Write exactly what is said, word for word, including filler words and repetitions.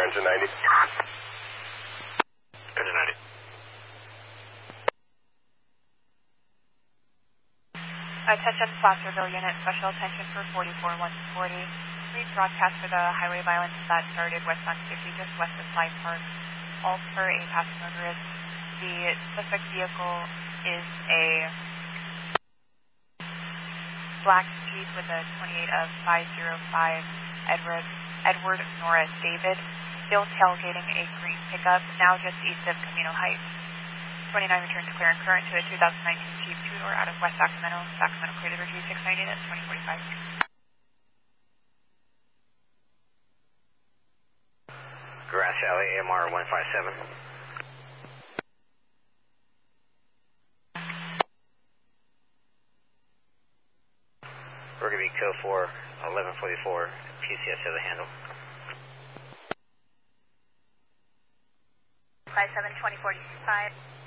engine ninety. Engine ninety. Attention, Placerville unit, special attention for forty-four one forty. Read broadcast for the highway violence that started west on fifty, just west of Slide Park. All for a passing motorist. The suspect vehicle is a black Jeep with a twenty-eight of five oh five Edward, Edward Norris David, still tailgating a green pickup, now just east of Camino Heights. twenty-nine return to clear and current to a two thousand nineteen Jeep two-door out of West Sacramento, Sacramento Clear Liberty six ninety at twenty forty-five. Grass Alley, A M R one five seven. We're going to be code four, eleven forty-four, P C S to the handle. five seven, twenty forty-five.